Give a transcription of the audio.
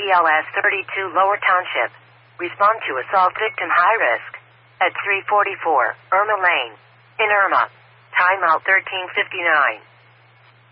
BLS 32 Lower Township. Respond to assault victim high risk. At 344 Irma Lane. In Irma. Timeout 13:59.